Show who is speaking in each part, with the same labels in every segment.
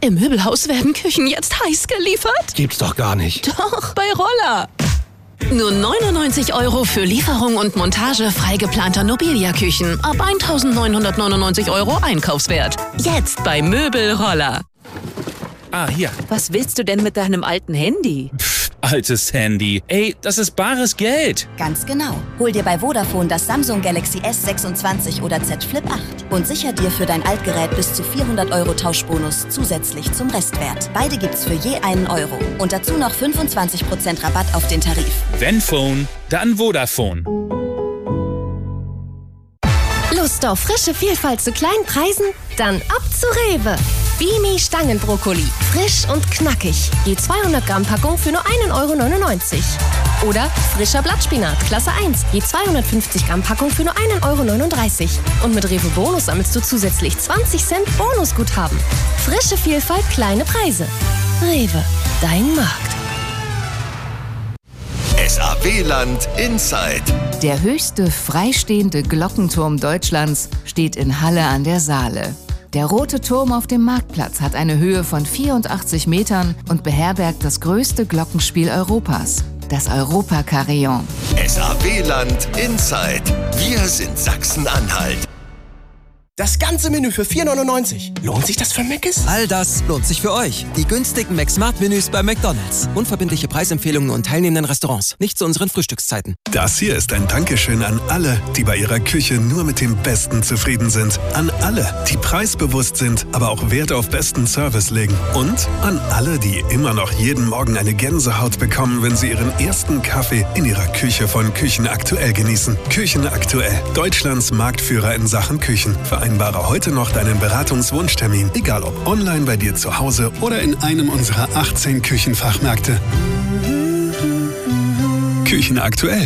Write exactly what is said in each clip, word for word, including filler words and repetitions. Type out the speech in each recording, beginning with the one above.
Speaker 1: Im Möbelhaus werden Küchen jetzt heiß geliefert.
Speaker 2: Gibt's doch gar nicht.
Speaker 1: Doch, bei Roller. Nur neunundneunzig Euro für Lieferung und Montage frei geplanter Nobilia-Küchen. Ab eintausendneunhundertneunundneunzig Euro Einkaufswert. Jetzt bei Möbelroller.
Speaker 2: Ah, hier.
Speaker 3: Was willst du denn mit deinem alten Handy?
Speaker 2: Pff, altes Handy. Ey, das ist bares Geld.
Speaker 4: Ganz genau. Hol dir bei Vodafone das Samsung Galaxy S sechsundzwanzig oder Z Flip acht und sicher dir für dein Altgerät bis zu vierhundert Euro Tauschbonus zusätzlich zum Restwert. Beide gibt's für je einen Euro. Und dazu noch fünfundzwanzig Prozent Rabatt auf den Tarif.
Speaker 2: Wenn Phone, dann Vodafone.
Speaker 5: Lust auf frische Vielfalt zu kleinen Preisen? Dann ab zu Rewe. Bimi Stangenbrokkoli. Frisch und knackig. Je zweihundert Gramm Packung für nur ein Euro neunundneunzig. Oder frischer Blattspinat, Klasse eins. Je zweihundertfünfzig Gramm Packung für nur ein Euro neununddreißig. Und mit Rewe Bonus sammelst du zusätzlich zwanzig Cent Bonusguthaben. Frische Vielfalt, kleine Preise. Rewe, dein Markt.
Speaker 6: S A W-Land Inside.
Speaker 7: Der höchste freistehende Glockenturm Deutschlands steht in Halle an der Saale. Der rote Turm auf dem Marktplatz hat eine Höhe von vierundachtzig Metern und beherbergt das größte Glockenspiel Europas, das Europa-Carillon.
Speaker 6: S A W-Land Inside. Wir sind Sachsen-Anhalt.
Speaker 8: Das ganze Menü für vier neunundneunzig. Lohnt sich das für Mc's?
Speaker 9: All das lohnt sich für euch. Die günstigen McSmart-Menüs bei McDonald's. Unverbindliche Preisempfehlungen und teilnehmenden Restaurants. Nicht zu unseren Frühstückszeiten.
Speaker 10: Das hier ist ein Dankeschön an alle, die bei ihrer Küche nur mit dem Besten zufrieden sind. An alle, die preisbewusst sind, aber auch Wert auf besten Service legen. Und an alle, die immer noch jeden Morgen eine Gänsehaut bekommen, wenn sie ihren ersten Kaffee in ihrer Küche von Küchen aktuell genießen. Küchen aktuell. Deutschlands Marktführer in Sachen Küchen. Vereinbare heute noch deinen Beratungswunschtermin, egal ob online bei dir zu Hause oder in einem unserer achtzehn Küchenfachmärkte. Küchen aktuell.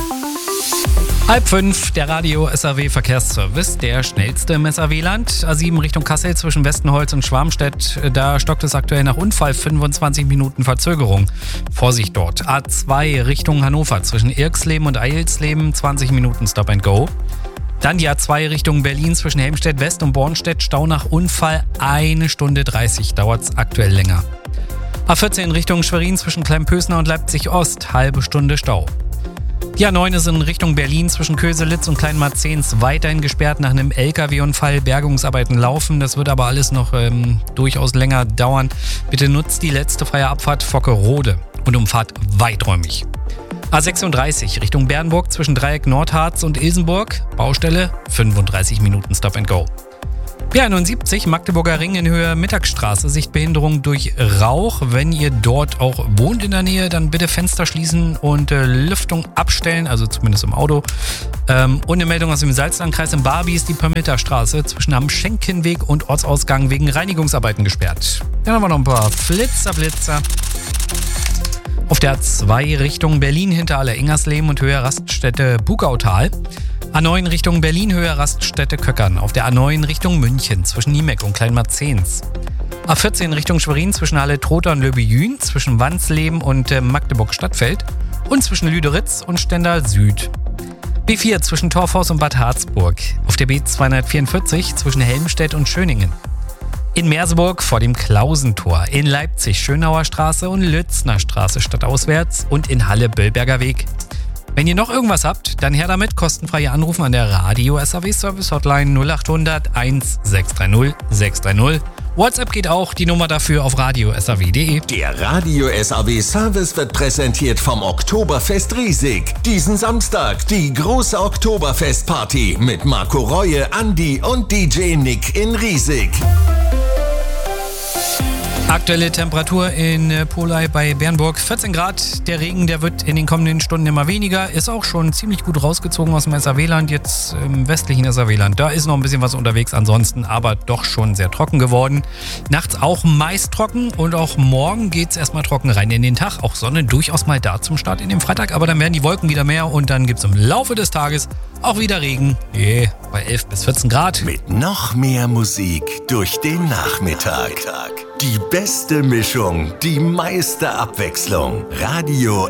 Speaker 11: Halb fünf, der Radio S A W Verkehrsservice, der schnellste im S A W-Land. A sieben Richtung Kassel zwischen Westenholz und Schwarmstedt. Da stockt es aktuell nach Unfall, fünfundzwanzig Minuten Verzögerung. Vorsicht dort. A zwei Richtung Hannover zwischen Irksleben und Eilsleben, zwanzig Minuten Stop and Go. Dann die A zwei Richtung Berlin zwischen Helmstedt West und Bornstedt. Stau nach Unfall, eine Stunde dreißig, dauert es aktuell länger. A vierzehn Richtung Schwerin zwischen Kleinpösner und Leipzig Ost, halbe Stunde Stau. Die A neun ist in Richtung Berlin zwischen Köselitz und Kleinmarzens weiterhin gesperrt nach einem L K W-Unfall. Bergungsarbeiten laufen, das wird aber alles noch ähm, durchaus länger dauern. Bitte nutzt die letzte freie Abfahrt Vockerode und umfahrt weiträumig. A sechsunddreißig Richtung Bernburg zwischen Dreieck Nordharz und Ilsenburg. Baustelle, fünfunddreißig Minuten Stop and Go. B einundsiebzig Magdeburger Ring in Höhe Mittagsstraße. Sichtbehinderung durch Rauch. Wenn ihr dort auch wohnt in der Nähe, dann bitte Fenster schließen und äh, Lüftung abstellen, also zumindest im Auto. Ähm, und eine Meldung aus dem Salzlandkreis in Barby ist die Pömmelter-Straße zwischen am Schenkenweg und Ortsausgang wegen Reinigungsarbeiten gesperrt. Dann haben wir noch ein paar Flitzer, Blitzer. Auf der A zwei Richtung Berlin hinter Aller-Ingersleben und Höhe Raststätte Bugautal. A neun Richtung Berlin, Höhe Raststätte Köckern. Auf der A neun Richtung München zwischen Niemeck und Kleinmarzens. A vierzehn Richtung Schwerin zwischen Halle-Trotha und Löbejün, zwischen Wansleben und äh, Magdeburg-Stadtfeld und zwischen Lüderitz und Stendal Süd. B vier zwischen Torfhaus und Bad Harzburg. Auf der B zweihundertvierundvierzig zwischen Helmstedt und Schöningen. In Merseburg vor dem Klausentor, in Leipzig Schönauer Straße und Lützner Straße stadtauswärts und in Halle Böllberger Weg. Wenn ihr noch irgendwas habt, dann her damit, kostenfreie Anrufen an der Radio S A W Service Hotline null achthundert eins sechs drei null sechs drei null. WhatsApp geht auch, die Nummer dafür auf radio s a w punkt de.
Speaker 6: Der Radio S A W Service wird präsentiert vom Oktoberfest Riesig. Diesen Samstag die große Oktoberfestparty mit Marco Reue, Andi und D J Nick in Riesig.
Speaker 11: Aktuelle Temperatur in Polei bei Bernburg vierzehn Grad. Der Regen, der wird in den kommenden Stunden immer weniger. Ist auch schon ziemlich gut rausgezogen aus dem S A W-Land, jetzt im westlichen S A W-Land. Da ist noch ein bisschen was unterwegs ansonsten, aber doch schon sehr trocken geworden. Nachts auch meist trocken und auch morgen geht es erstmal trocken rein in den Tag. Auch Sonne durchaus mal da zum Start in den Freitag, aber dann werden die Wolken wieder mehr und dann gibt es im Laufe des Tages auch wieder Regen. Yeah, bei elf bis vierzehn Grad.
Speaker 6: Mit noch mehr Musik durch den Nachmittag. Die beste Mischung, die meiste Abwechslung. Radio